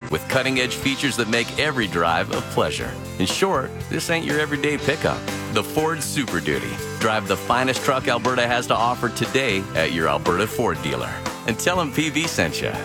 with cutting-edge features that make every drive a pleasure. In short, this ain't your everyday pickup. The Ford Super Duty. Drive the finest truck Alberta has to offer today at your Alberta Ford dealer. And tell them PV sent you.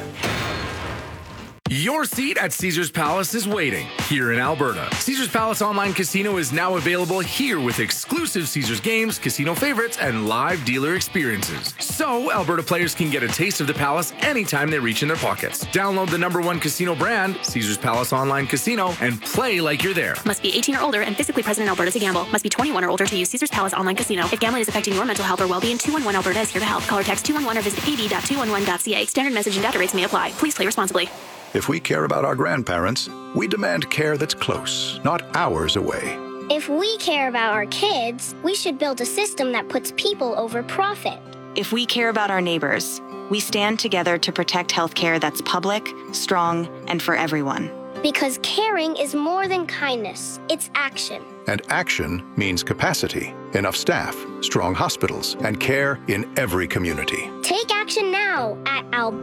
Your seat at Caesars Palace is waiting here in Alberta. Caesars Palace Online Casino is now available here with exclusive Caesars games, casino favorites, and live dealer experiences. So Alberta players can get a taste of the Palace anytime they reach in their pockets. Download the #1 casino brand, Caesars Palace Online Casino, and play like you're there. Must be 18 or older and physically present in Alberta to gamble. Must be 21 or older to use Caesars Palace Online Casino. If gambling is affecting your mental health or well-being, 211 Alberta is here to help. Call or text 211 or visit pb.211.ca. Standard message and data rates may apply. Please play responsibly. If we care about our grandparents, we demand care that's close, not hours away. If we care about our kids, we should build a system that puts people over profit. If we care about our neighbors, we stand together to protect healthcare that's public, strong, and for everyone. Because caring is more than kindness, it's action. And action means capacity, enough staff, strong hospitals, and care in every community. Take action now at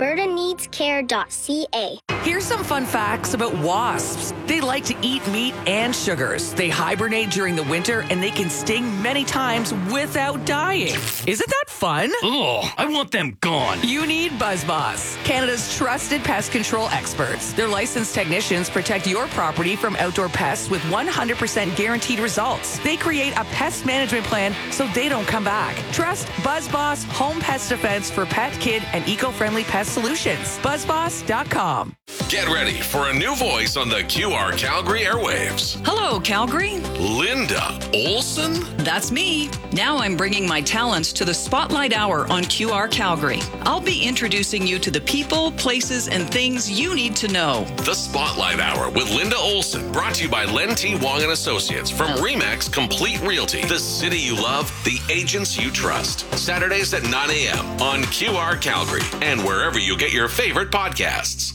albertaneedscare.ca. Here's some fun facts about wasps. They like to eat meat and sugars. They hibernate during the winter, and they can sting many times without dying. Isn't that fun? Ugh, I want them gone. You need BuzzBoss, Canada's trusted pest control experts. Their licensed technicians protect your property from outdoor pests with 100% guaranteed results. They create a pest management plan so they don't come back. Trust BuzzBoss Home Pest Defense for pet, kid, and eco-friendly pest solutions. BuzzBoss.com. Get ready for a new voice on the QR Calgary airwaves. Hello, Calgary. Linda Olson? That's me. Now I'm bringing my talents to the Spotlight Hour on QR Calgary. I'll be introducing you to the people, places, and things you need to know. The Spotlight Hour with Linda Olson, brought to you by Len T. Wong and Associates from Remax Complete Realty. The city you love, the agents you trust. Saturdays at 9 a.m. on QR Calgary and wherever you get your favorite podcasts.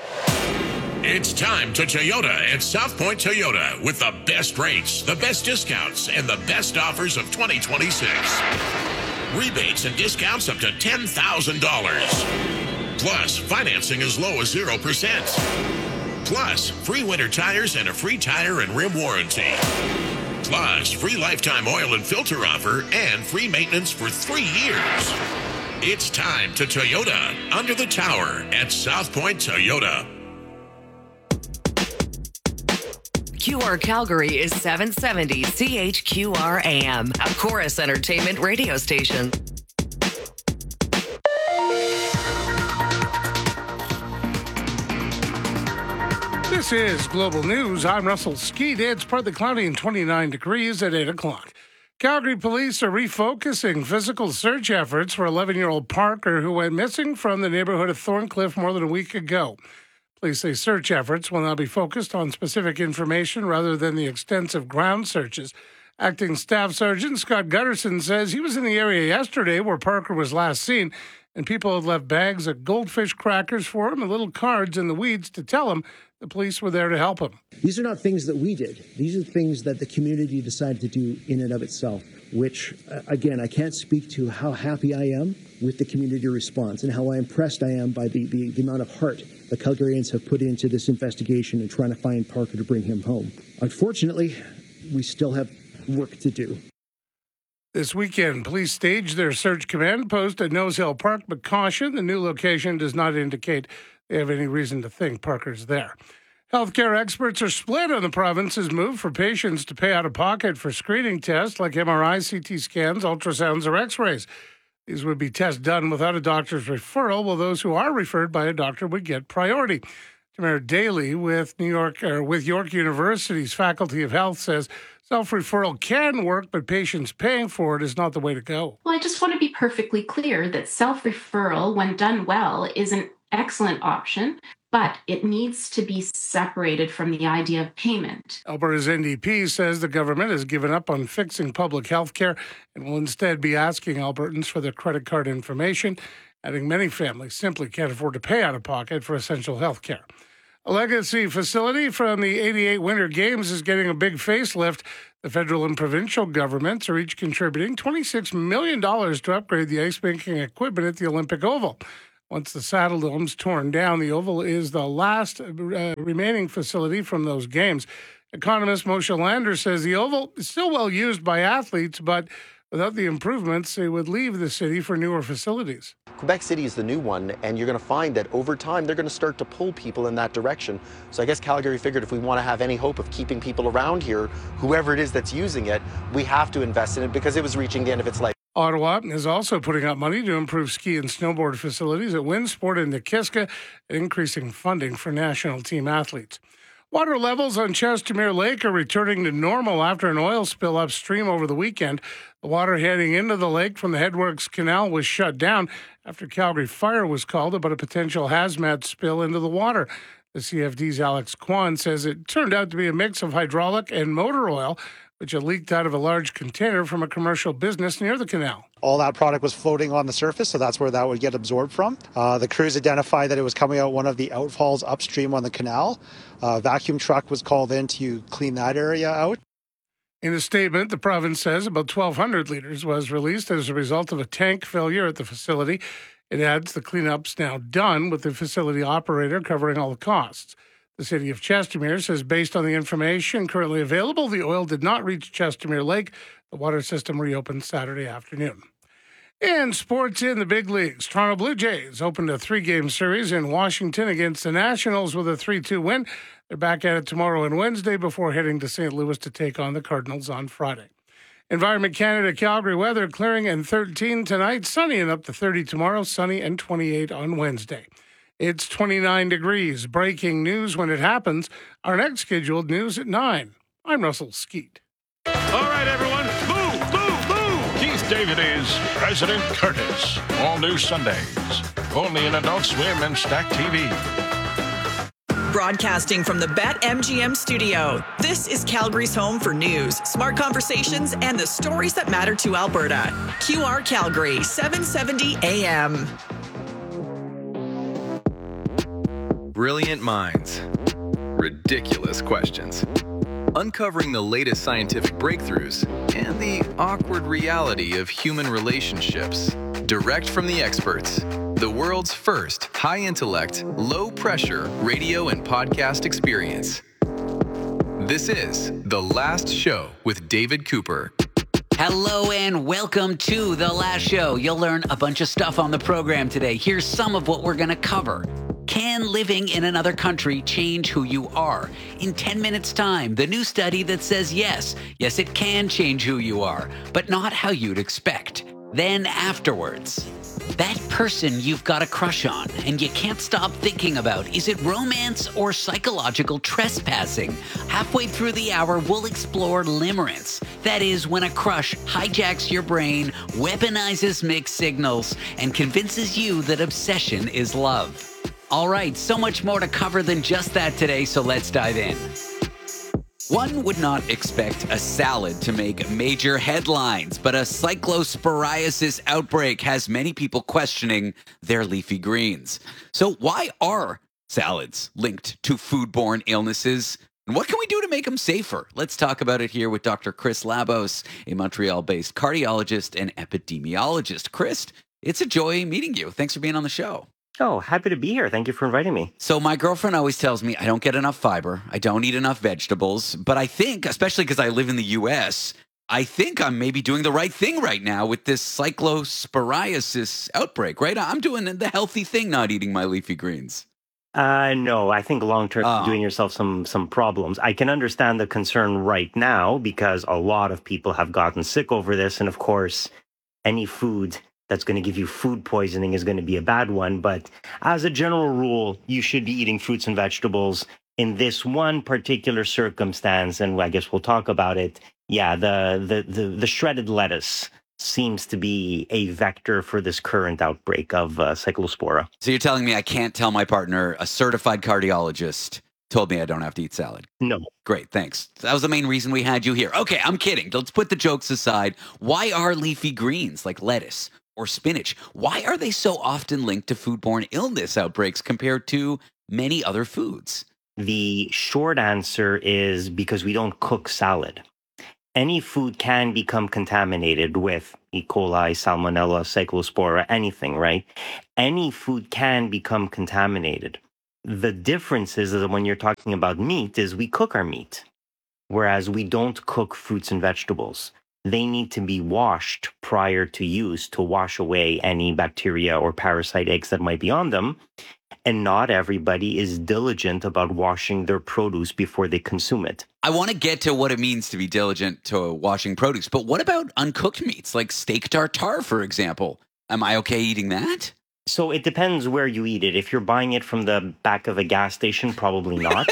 It's time to Toyota at South Point Toyota with the best rates, the best discounts, and the best offers of 2026. Rebates and discounts up to $10,000. Plus, financing as low as 0%. Plus, free winter tires and a free tire and rim warranty. Plus, free lifetime oil and filter offer and free maintenance for 3 years. It's time to Toyota under the tower at South Point Toyota. QR Calgary is 770 CHQR AM, a Chorus Entertainment radio station. This is Global News. I'm Russell Skeet. It's partly cloudy and 29 degrees at 8 o'clock. Calgary police are refocusing physical search efforts for 11-year-old Parker, who went missing from the neighborhood of Thorncliffe more than a week ago. Police say search efforts will now be focused on specific information rather than the extensive ground searches. Acting Staff Sergeant Scott Gutterson says he was in the area yesterday where Parker was last seen, and people had left bags of goldfish crackers for him and little cards in the weeds to tell him the police were there to help him. These are not things that we did. These are things that the community decided to do in and of itself, which, again, I can't speak to how happy I am with the community response and how impressed I am by the amount of heart the Calgarians have put into this investigation and trying to find Parker to bring him home. Unfortunately, we still have work to do. This weekend, police staged their search command post at Nose Hill Park, but caution, the new location does not indicate they have any reason to think Parker's there. Healthcare experts are split on the province's move for patients to pay out of pocket for screening tests like MRIs, CT scans, ultrasounds, or x-rays. These would be tests done without a doctor's referral, while those who are referred by a doctor would get priority. Tamara Daly with York University's Faculty of Health says self-referral can work, but patients paying for it is not the way to go. Well, I just want to be perfectly clear that self-referral, when done well, is an excellent option, but it needs to be separated from the idea of payment. Alberta's NDP says the government has given up on fixing public health care and will instead be asking Albertans for their credit card information, adding many families simply can't afford to pay out of pocket for essential health care. A legacy facility from the 88 Winter Games is getting a big facelift. The federal and provincial governments are each contributing $26 million to upgrade the ice making equipment at the Olympic Oval. Once the Saddle Dome's torn down, the Oval is the last remaining facility from those games. Economist Moshe Lander says the Oval is still well used by athletes, but without the improvements, they would leave the city for newer facilities. Quebec City is the new one, and you're going to find that over time, they're going to start to pull people in that direction. So I guess Calgary figured if we want to have any hope of keeping people around here, whoever it is that's using it, we have to invest in it because it was reaching the end of its life. Ottawa is also putting up money to improve ski and snowboard facilities at Winsport and Nikiska, increasing funding for national team athletes. Water levels on Chestermere Lake are returning to normal after an oil spill upstream over the weekend. The water heading into the lake from the Headworks Canal was shut down after Calgary Fire was called about a potential hazmat spill into the water. The CFD's Alex Kwan says it turned out to be a mix of hydraulic and motor oil, which had leaked out of a large container from a commercial business near the canal. All that product was floating on the surface, so that's where that would get absorbed from. The crews identified that it was coming out one of the outfalls upstream on the canal. A vacuum truck was called in to clean that area out. In a statement, the province says about 1,200 litres was released as a result of a tank failure at the facility. It adds the cleanup's now done, with the facility operator covering all the costs. The city of Chestermere says based on the information currently available, the oil did not reach Chestermere Lake. The water system reopened Saturday afternoon. In sports in the big leagues, Toronto Blue Jays opened a 3-game series in Washington against the Nationals with a 3-2 win. They're back at it tomorrow and Wednesday before heading to St. Louis to take on the Cardinals on Friday. Environment Canada Calgary weather clearing and 13 tonight, sunny and up to 30 tomorrow, sunny and 28 on Wednesday. It's 29 degrees. Breaking news when it happens. Our next scheduled news at 9. I'm Russell Skeet. All right, everyone, move, move, move! Keith David is President Curtis. All new Sundays. Only in Adult Swim and Stack TV. Broadcasting from the BetMGM studio, this is Calgary's home for news, smart conversations, and the stories that matter to Alberta. QR Calgary, 770 AM. Brilliant minds. Ridiculous questions. Uncovering the latest scientific breakthroughs and the awkward reality of human relationships. Direct from the experts. The world's first high-intellect, low-pressure radio and podcast experience. This is The Last Show with David Cooper. Hello and welcome to The Last Show. You'll learn a bunch of stuff on the program today. Here's some of what we're going to cover. Can living in another country change who you are? In 10 minutes' time, the new study that says yes, it can change who you are, but not how you'd expect. Then afterwards, that person you've got a crush on and you can't stop thinking about, is it romance or psychological trespassing? Halfway through the hour, we'll explore limerence. That is when a crush hijacks your brain, weaponizes mixed signals, and convinces you that obsession is love. All right, so much more to cover than just that today, so let's dive in. One would not expect a salad to make major headlines, but a cyclosporiasis outbreak has many people questioning their leafy greens. So why are salads linked to foodborne illnesses? And what can we do to make them safer? Let's talk about it here with Dr. Chris Labos, a Montreal-based cardiologist and epidemiologist. Chris, it's a joy meeting you. Thanks for being on the show. Oh, happy to be here. Thank you for inviting me. So my girlfriend always tells me I don't get enough fiber. I don't eat enough vegetables. But I think, especially because I live in the U.S., I think I'm maybe doing the right thing right now with this cyclosporiasis outbreak, right? I'm doing the healthy thing, not eating my leafy greens. No, I think long-term you're doing yourself some problems. I can understand the concern right now because a lot of people have gotten sick over this. And of course, any food that's going to give you food poisoning is going to be a bad one. But as a general rule, you should be eating fruits and vegetables. In this one particular circumstance, and I guess we'll talk about it, yeah, the shredded lettuce seems to be a vector for this current outbreak of cyclospora. So you're telling me I can't tell my partner, a certified cardiologist, told me I don't have to eat salad? No. Great, thanks. That was the main reason we had you here. Okay, I'm kidding. Let's put the jokes aside. Why are leafy greens like lettuce or spinach, why are they so often linked to foodborne illness outbreaks compared to many other foods? The short answer is because we don't cook salad. any food can become contaminated with E. coli, Salmonella, Cyclospora, anything, right? Any food can become contaminated. The difference is that when you're talking about meat is we cook our meat, whereas we don't cook fruits and vegetables. They need to be washed prior to use to wash away any bacteria or parasite eggs that might be on them. And not everybody is diligent about washing their produce before they consume it. I want to get to what it means to be diligent to washing produce, but what about uncooked meats like steak tartare, for example? Am I okay eating that? So it depends where you eat it. If you're buying it from the back of a gas station, probably not.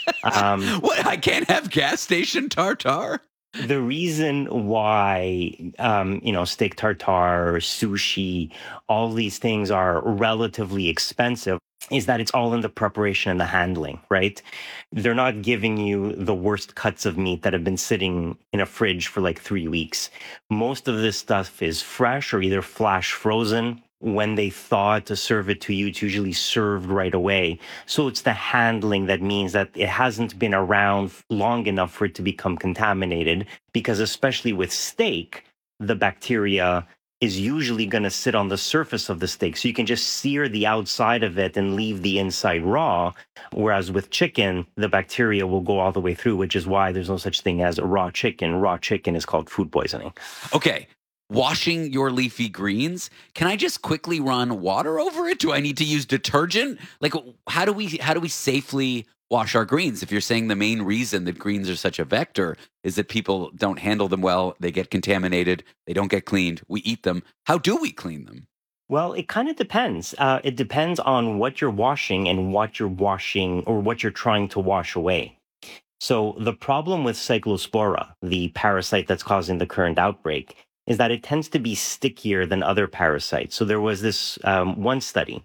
What? I can't have gas station tartare? The reason why, steak tartare, sushi, all these things are relatively expensive is that it's all in the preparation and the handling, right? They're not giving you the worst cuts of meat that have been sitting in a fridge for like 3 weeks. Most of this stuff is fresh or either flash frozen. When they thaw to serve it to you, it's usually served right away. So it's the handling that means that it hasn't been around long enough for it to become contaminated, because especially with steak, the bacteria is usually going to sit on the surface of the steak. So you can just sear the outside of it and leave the inside raw. Whereas with chicken, the bacteria will go all the way through, which is why there's no such thing as raw chicken. Raw chicken is called food poisoning. Okay. Washing your leafy greens, can I just quickly run water over it? Do I need to use detergent? Like, how do we safely wash our greens? If you're saying the main reason that greens are such a vector is that people don't handle them well, they get contaminated, they don't get cleaned, we eat them. How do we clean them? Well, it kind of depends. It depends on what you're washing and what you're washing or what you're trying to wash away. So the problem with Cyclospora, the parasite that's causing the current outbreak, is that it tends to be stickier than other parasites. So there was this one study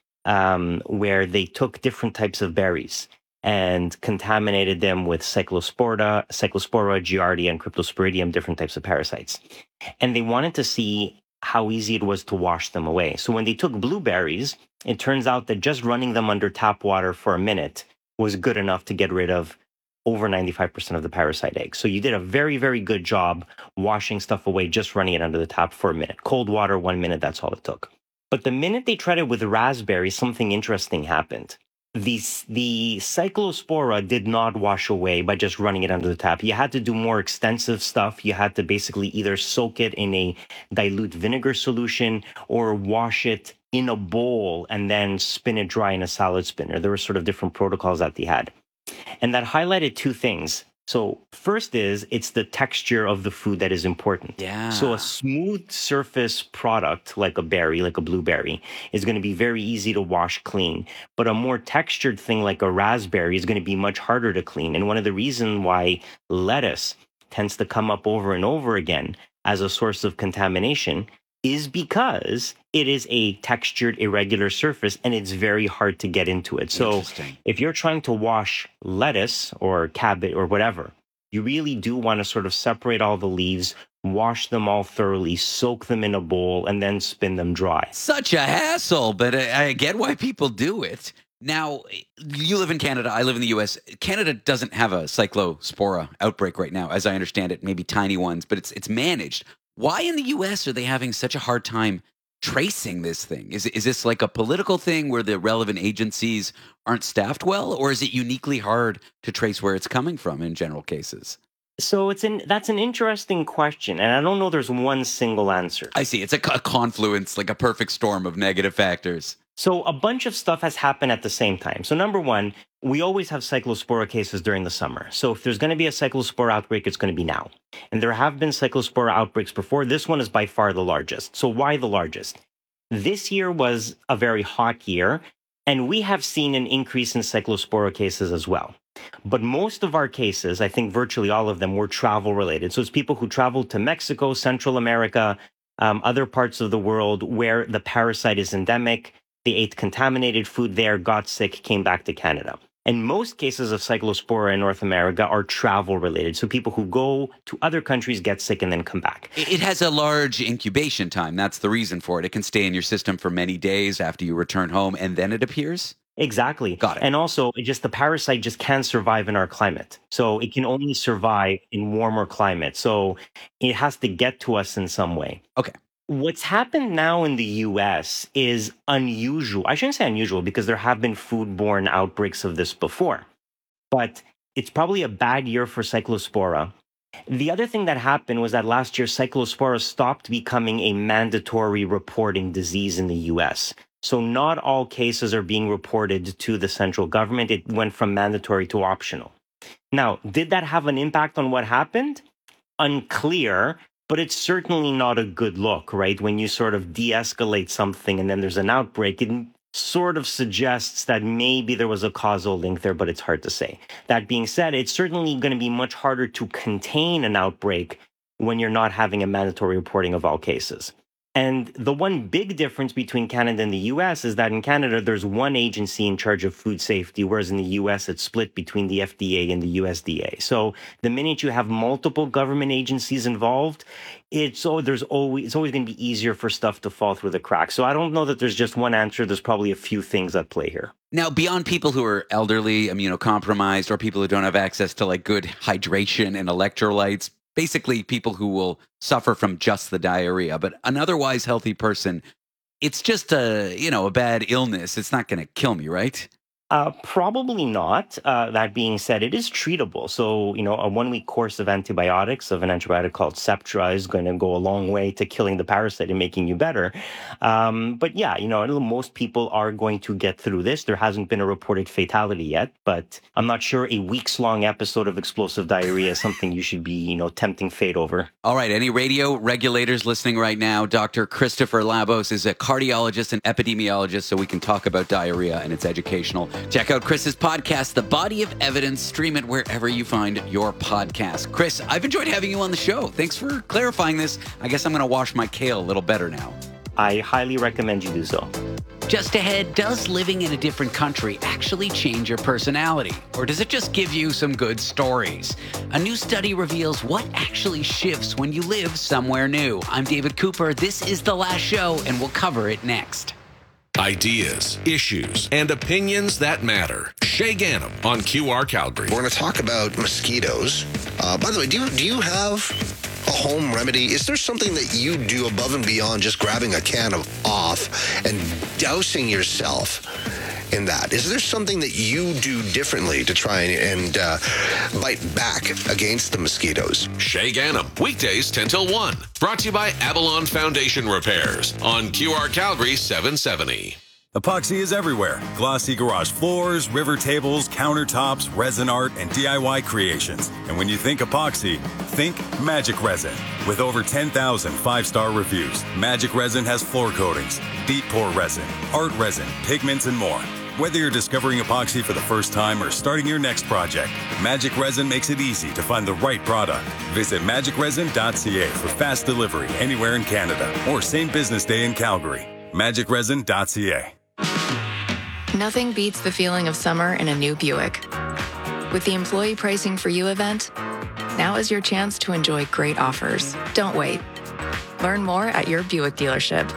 where they took different types of berries and contaminated them with Cyclospora, Giardia, and Cryptosporidium, different types of parasites. And they wanted to see how easy it was to wash them away. So when they took blueberries, it turns out that just running them under tap water for a minute was good enough to get rid of over 95% of the parasite eggs. So you did a very, very good job washing stuff away, just running it under the tap for a minute. Cold water, 1 minute, that's all it took. But the minute they tried it with raspberries, something interesting happened. The Cyclospora did not wash away by just running it under the tap. You had to do more extensive stuff. You had to basically either soak it in a dilute vinegar solution or wash it in a bowl and then spin it dry in a salad spinner. There were sort of different protocols that they had. And that highlighted two things. So first is it's the texture of the food that is important. Yeah. So a smooth surface product like a berry, like a blueberry, is going to be very easy to wash clean. But a more textured thing like a raspberry is going to be much harder to clean. And one of the reasons why lettuce tends to come up over and over again as a source of contamination is because it is a textured, irregular surface, and it's very hard to get into it. So if you're trying to wash lettuce or cabbage or whatever, you really do want to sort of separate all the leaves, wash them all thoroughly, soak them in a bowl, and then spin them dry. Such a hassle, but I get why people do it. Now, you live in Canada, I live in the U.S. Canada doesn't have a Cyclospora outbreak right now, as I understand it, maybe tiny ones, but it's managed. Why in the U.S. are they having such a hard time tracing this thing? Is this like a political thing where the relevant agencies aren't staffed well, or is it uniquely hard to trace where it's coming from in general cases? So that's an interesting question, and I don't know there's one single answer. I see. It's a confluence, like a perfect storm of negative factors. So a bunch of stuff has happened at the same time. So number one, we always have Cyclospora cases during the summer. So if there's going to be a Cyclospora outbreak, it's going to be now. And there have been Cyclospora outbreaks before. This one is by far the largest. So why the largest? This year was a very hot year, and we have seen an increase in Cyclospora cases as well. But most of our cases, I think virtually all of them, were travel related. So it's people who traveled to Mexico, Central America, other parts of the world where the parasite is endemic. They ate contaminated food there, got sick, came back to Canada. And most cases of Cyclospora in North America are travel related. So people who go to other countries, get sick, and then come back. It has a large incubation time. That's the reason for it. It can stay in your system for many days after you return home, and then it appears? Exactly. Got it. And also, the parasite just can't survive in our climate. So it can only survive in warmer climates. So it has to get to us in some way. Okay. What's happened now in the U.S. is unusual. I shouldn't say unusual because there have been foodborne outbreaks of this before. But it's probably a bad year for Cyclospora. The other thing that happened was that last year, Cyclospora stopped becoming a mandatory reporting disease in the U.S. So not all cases are being reported to the central government. It went from mandatory to optional. Now, did that have an impact on what happened? Unclear, but it's certainly not a good look, right? When you sort of de-escalate something and then there's an outbreak, it sort of suggests that maybe there was a causal link there, but it's hard to say. That being said, it's certainly going to be much harder to contain an outbreak when you're not having a mandatory reporting of all cases. And the one big difference between Canada and the US is that in Canada, there's one agency in charge of food safety, whereas in the US, it's split between the FDA and the USDA. So the minute you have multiple government agencies involved, it's always going to be easier for stuff to fall through the cracks. So I don't know that there's just one answer. There's probably a few things at play here. Now, beyond people who are elderly, immunocompromised, or people who don't have access to good hydration and electrolytes, basically people who will suffer from just the diarrhea, but an otherwise healthy person, it's just a bad illness. It's not going to kill me, right? Probably not. That being said, it is treatable. So, a 1-week course of antibiotics, of an antibiotic called Septra, is going to go a long way to killing the parasite and making you better. But yeah, most people are going to get through this. There hasn't been a reported fatality yet, but I'm not sure a weeks-long episode of explosive diarrhea is something you should be, tempting fate over. All right. Any radio regulators listening right now? Dr. Christopher Labos is a cardiologist and epidemiologist, so we can talk about diarrhea and it's educational. Check out Chris's podcast, The Body of Evidence. Stream it wherever you find your podcast. Chris, I've enjoyed having you on the show. Thanks for clarifying this. I guess I'm going to wash my kale a little better now. I highly recommend you do so. Just ahead, does living in a different country actually change your personality? Or does it just give you some good stories? A new study reveals what actually shifts when you live somewhere new. I'm David Cooper. This is The Last Show, and we'll cover it next. Ideas, issues, and opinions that matter. Shay Ganem on QR Calgary. We're going to talk about mosquitoes. By the way, do you have a home remedy? Is there something that you do above and beyond just grabbing a can of off and dousing yourself in that? Is there something that you do differently to try and bite back against the mosquitoes? Shay Ganem, weekdays 10 till 1. Brought to you by Avalon Foundation Repairs on QR Calgary 770. Epoxy is everywhere. Glossy garage floors, river tables, countertops, resin art, and DIY creations. And when you think epoxy, think Magic Resin. With over 10,000 5-star reviews, Magic Resin has floor coatings, deep pour resin, art resin, pigments, and more. Whether you're discovering epoxy for the first time or starting your next project, Magic Resin makes it easy to find the right product. Visit magicresin.ca for fast delivery anywhere in Canada or same business day in Calgary. magicresin.ca. Nothing beats the feeling of summer in a new Buick. With the Employee Pricing for You event, now is your chance to enjoy great offers. Don't wait. Learn more at your Buick dealership.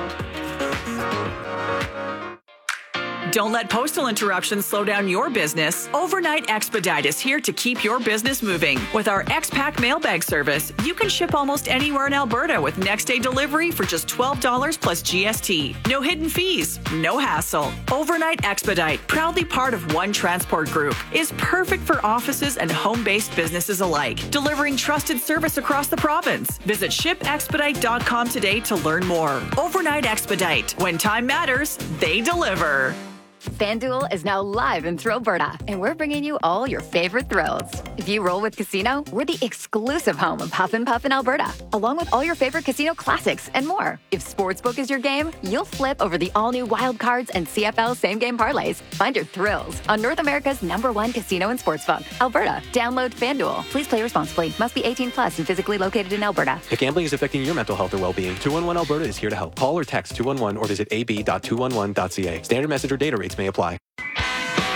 Don't let postal interruptions slow down your business. Overnight Expedite is here to keep your business moving. With our X-Pack mailbag service, you can ship almost anywhere in Alberta with next-day delivery for just $12 plus GST. No hidden fees, no hassle. Overnight Expedite, proudly part of One Transport Group, is perfect for offices and home-based businesses alike, delivering trusted service across the province. Visit shipexpedite.com today to learn more. Overnight Expedite. When time matters, they deliver. FanDuel is now live in Thrillberta, and we're bringing you all your favorite thrills. If you roll with Casino, we're the exclusive home of Huff and Puff in Alberta, along with all your favorite casino classics and more. If Sportsbook is your game, you'll flip over the all-new Wild Cards and CFL same-game parlays. Find your thrills on North America's #1 casino and sportsbook, Alberta. Download FanDuel. Please play responsibly. Must be 18 plus and physically located in Alberta. If gambling is affecting your mental health or well-being, 211 Alberta is here to help. Call or text 211 or visit ab.211.ca. Standard message or data rates may apply.